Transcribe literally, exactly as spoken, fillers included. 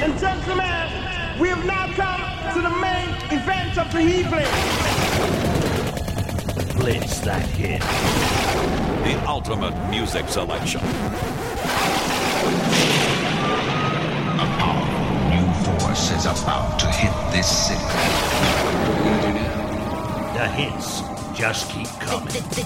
and gentlemen, we have now come to the main event of the evening. Blitz that hit. The ultimate music selection. A powerful new force is about to hit this city. The hits just keep coming. The, the,